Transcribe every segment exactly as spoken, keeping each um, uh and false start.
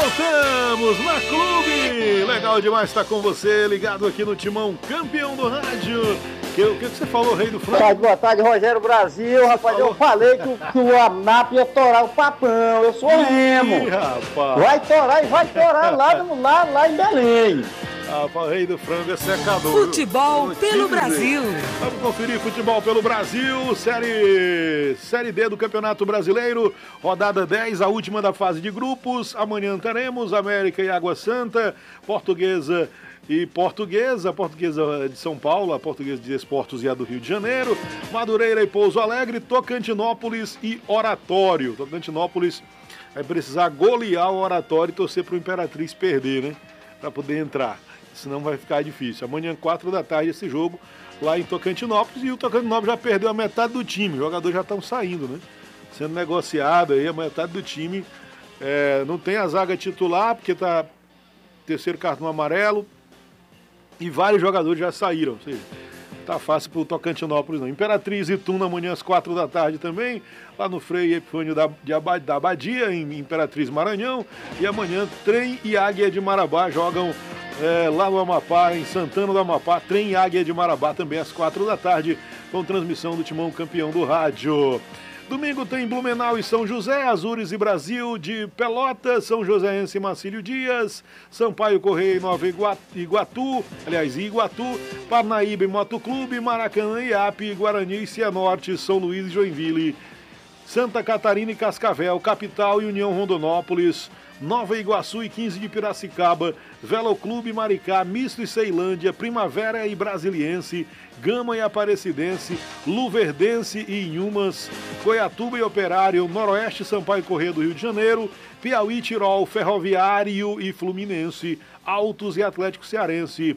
Voltamos na Clube. Legal demais estar com você, ligado aqui no Timão, campeão do rádio. O que, que, que você falou, Rei do Frango? Boa tarde, boa tarde, Rogério Brasil. Rapaz, falou? Eu falei que, que o Anap ia torar o papão. Eu sou Remo. Rapaz. Vai torar e vai torar lá, lá, lá em Belém. Rapaz, Rei do Frango é secador. Futebol viu? pelo Brasil. Vamos conferir futebol pelo Brasil. Série, série D do Campeonato Brasileiro. Rodada dez, a última da fase de grupos. Amanhã teremos América e Água Santa, Portuguesa e Portuguesa, Portuguesa de São Paulo, a Portuguesa de Desportos e a do Rio de Janeiro, Madureira e Pouso Alegre, Tocantinópolis e Oratório. Tocantinópolis vai precisar golear o Oratório e torcer para o Imperatriz perder, né? Para poder entrar, senão vai ficar difícil. Amanhã, quatro da tarde, esse jogo lá em Tocantinópolis, e o Tocantinópolis já perdeu a metade do time, os jogadores já estão saindo, né? Sendo negociado aí, a metade do time. É, não tem a zaga titular, porque tá terceiro cartão amarelo, e vários jogadores já saíram, ou seja, tá fácil pro Tocantinópolis não. Imperatriz e Tuna amanhã às quatro da tarde também, lá no Frei Epifânio da, de Aba, da Abadia, em Imperatriz Maranhão, e amanhã Trem e Águia de Marabá jogam é, lá no Amapá, em Santana do Amapá, Trem e Águia de Marabá também às quatro da tarde, com transmissão do Timão campeão do rádio. Domingo tem Blumenau e São José, Azures e Brasil de Pelotas, São Joséense e Marcílio Dias, Sampaio Correia e Nova Iguatu, aliás, Iguatu, Parnaíba e Motoclube, Maracanã e Iape, Guarani e Cianorte, São Luís e Joinville, Santa Catarina e Cascavel, Capital e União Rondonópolis, Nova Iguaçu e quinze de Piracicaba, Veloclube Maricá, Misto e Ceilândia, Primavera e Brasiliense, Gama e Aparecidense, Luverdense e Inhumas, Goiatuba e Operário, Noroeste Sampaio Corrêa do Rio de Janeiro, Piauí, Tirol, Ferroviário e Fluminense, Altos e Atlético Cearense,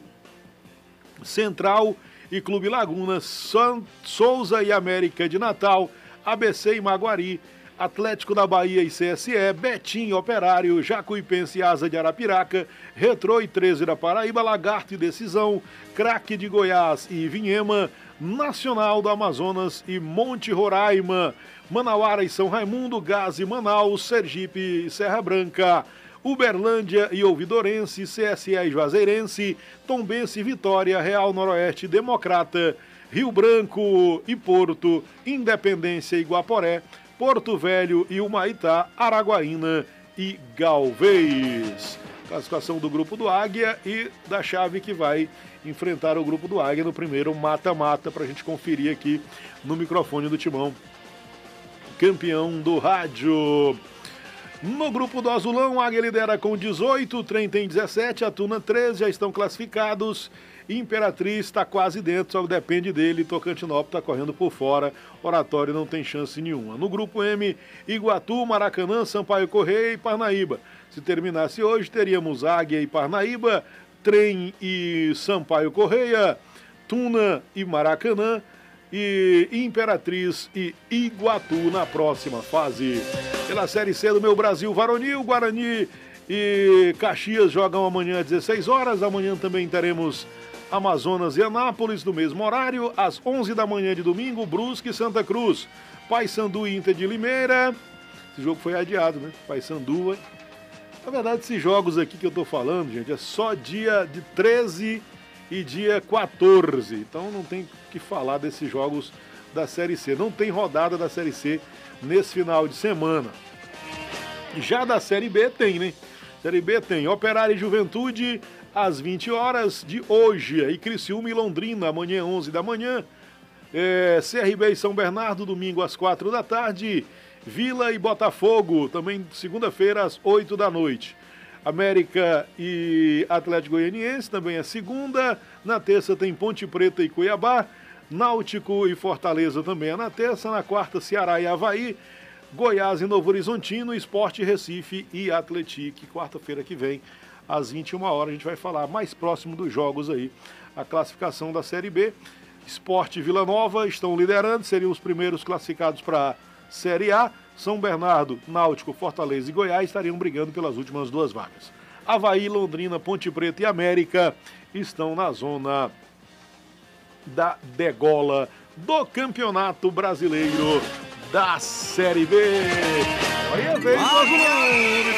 Central e Clube Laguna, San Souza e América de Natal, A B C e Maguari, Atlético da Bahia e C S E, Betim, Operário, Jacuipense e Asa de Arapiraca, Retrô e treze da Paraíba, Lagarto e Decisão, Craque de Goiás e Vinhema, Nacional do Amazonas e Monte Roraima, Manauara e São Raimundo, Gás e Manaus, Sergipe e Serra Branca, Uberlândia e Ouvidorense, C S E e Juazeirense, Tombense e Vitória, Real Noroeste e Democrata, Rio Branco e Porto, Independência e Guaporé, Porto Velho e Humaitá, Araguaína e Galvez. Classificação do grupo do Águia e da chave que vai enfrentar o grupo do Águia no primeiro mata-mata, para a gente conferir aqui no microfone do Timão, campeão do rádio. No grupo do Azulão, o Águia lidera com dezoito, o Trem tem dezessete, a Tuna treze, já estão classificados. Imperatriz está quase dentro, só depende dele. Tocantinópolis está correndo por fora. Oratório não tem chance nenhuma. No grupo M, Iguatu, Maracanã, Sampaio Correia e Parnaíba. Se terminasse hoje, teríamos Águia e Parnaíba, Trem e Sampaio Correia, Tuna e Maracanã, e Imperatriz e Iguatu na próxima fase. Pela Série C do Meu Brasil Varonil, Guarani e Caxias jogam amanhã às dezesseis horas. Amanhã também teremos Amazonas e Anápolis no mesmo horário, às onze da manhã de domingo, Brusque e Santa Cruz, Paysandu e Inter de Limeira. Esse jogo foi adiado, né? Paysandu. Na verdade, esses jogos aqui que eu tô falando, gente, é só dia de treze e dia quatorze. Então não tem que falar desses jogos da Série C. Não tem rodada da Série C nesse final de semana. Já da Série B tem, né? Série B tem Operário e Juventude às vinte horas de hoje. E Criciúma e Londrina, amanhã, onze da manhã. É, C R B e São Bernardo, domingo, às quatro da tarde. Vila e Botafogo, também segunda-feira, às oito da noite. América e Atlético Goianiense, também é segunda. Na terça tem Ponte Preta e Cuiabá. Náutico e Fortaleza também é na terça. Na quarta, Ceará e Avaí. Goiás e Novo Horizontino, Sport Recife e Atlético. Quarta-feira que vem, às vinte e uma horas, a gente vai falar mais próximo dos jogos aí. A classificação da Série B. Sport e Vila Nova estão liderando, seriam os primeiros classificados para a Série A. São Bernardo, Náutico, Fortaleza e Goiás estariam brigando pelas últimas duas vagas. Avaí, Londrina, Ponte Preta e América estão na zona da degola do Campeonato Brasileiro da Série B. Aí veio o Azulão.